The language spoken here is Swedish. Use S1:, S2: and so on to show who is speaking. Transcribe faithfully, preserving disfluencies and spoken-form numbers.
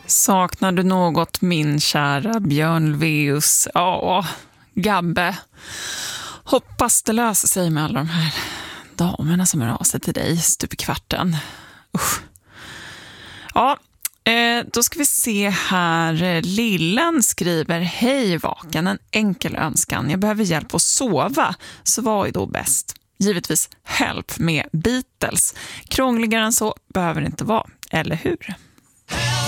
S1: Saknar du något, min kära Björn Ulvaeus? Ja, Gabbe. Hoppas det löser sig med alla de här damerna som hör av sig till dig stup i kvarten. Usch. Ja, eh, då ska vi se här. Lillen skriver: hej vaken, en enkel önskan. Jag behöver hjälp att sova, så vad är då bäst? Givetvis Help med Beatles. Krångligare än så behöver det inte vara, eller hur?